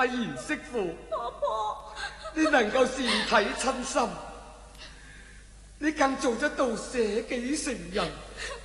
阿賢媳婦， 婆婆， 你能夠善體親心，你更做得到捨己成人。